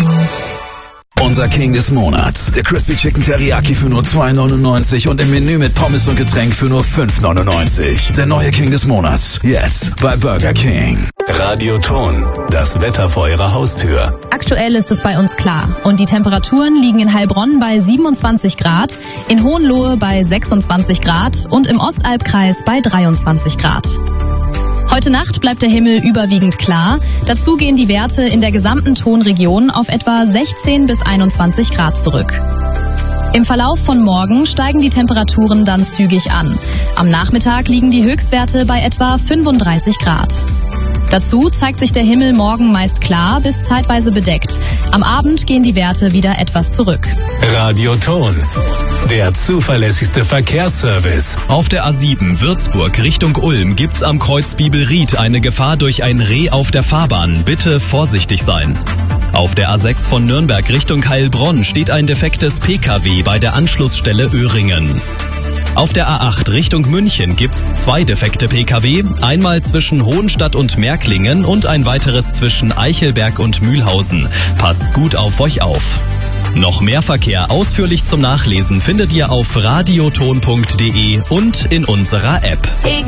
Unser King des Monats. Der Crispy Chicken Teriyaki für nur 2,99 und im Menü mit Pommes und Getränk für nur 5,99. Der neue King des Monats. Jetzt bei Burger King. Radioton. Das Wetter vor Ihrer Haustür. Aktuell ist es bei uns klar. Und die Temperaturen liegen in Heilbronn bei 27 Grad, in Hohenlohe bei 26 Grad und im Ostalbkreis bei 23 Grad. Heute Nacht bleibt der Himmel überwiegend klar. Dazu gehen die Werte in der gesamten Tonregion auf etwa 16 bis 21 Grad zurück. Im Verlauf von morgen steigen die Temperaturen dann zügig an. Am Nachmittag liegen die Höchstwerte bei etwa 35 Grad. Dazu zeigt sich der Himmel morgen meist klar bis zeitweise bedeckt. Am Abend gehen die Werte wieder etwas zurück. Radioton. Der zuverlässigste Verkehrsservice. Auf der A7 Würzburg Richtung Ulm gibt's am Kreuz Bibelried eine Gefahr durch ein Reh auf der Fahrbahn. Bitte vorsichtig sein. Auf der A6 von Nürnberg Richtung Heilbronn steht ein defektes PKW bei der Anschlussstelle Öhringen. Auf der A8 Richtung München gibt's 2 defekte PKW, einmal zwischen Hohenstadt und Märklingen und ein weiteres zwischen Eichelberg und Mühlhausen. Passt gut auf euch auf. Noch mehr Verkehr ausführlich zum Nachlesen findet ihr auf radioton.de und in unserer App.